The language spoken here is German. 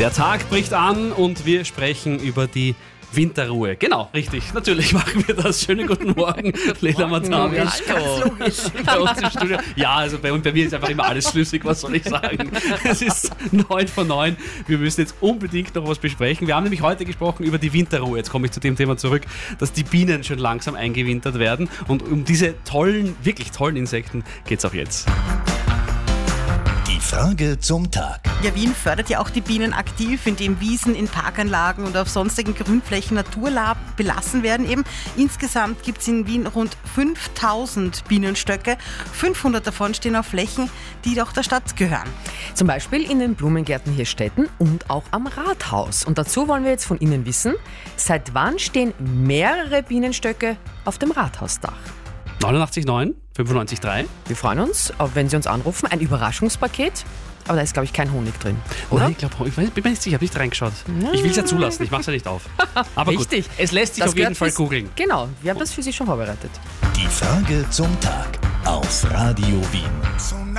Der Tag bricht an und wir sprechen über die Winterruhe. Genau, richtig. Natürlich machen wir das. Schönen guten Morgen, Leila Matami. Ganz logisch. Bei uns im Studio. Ja, also bei mir ist einfach immer alles schlüssig, was soll ich sagen. Es ist 9:09. Wir müssen jetzt unbedingt noch was besprechen. Wir haben nämlich heute gesprochen über die Winterruhe. Jetzt komme ich zu dem Thema zurück, dass die Bienen schon langsam eingewintert werden. Und um diese tollen, wirklich tollen Insekten geht es auch jetzt. Die Frage zum Tag. Ja, Wien fördert ja auch die Bienen aktiv, indem Wiesen in Parkanlagen und auf sonstigen Grünflächen naturlar belassen werden. Eben insgesamt gibt es in Wien rund 5000 Bienenstöcke. 500 davon stehen auf Flächen, die doch der Stadt gehören. Zum Beispiel in den Blumengärten hier Städten und auch am Rathaus. Und dazu wollen wir jetzt von Ihnen wissen, seit wann stehen mehrere Bienenstöcke auf dem Rathausdach? 89,9, 95,3. Wir freuen uns, wenn Sie uns anrufen. Ein Überraschungspaket. Aber da ist, glaube ich, kein Honig drin, oder? Nein, ich bin mir nicht sicher, ich habe nicht reingeschaut. Ich will es ja zulassen, ich mache es ja nicht auf. Aber Richtig. Gut, es lässt sich Das auf jeden gehört Fall fürs- googeln. Genau, wir haben das für Sie schon vorbereitet. Die Frage zum Tag auf Radio Wien.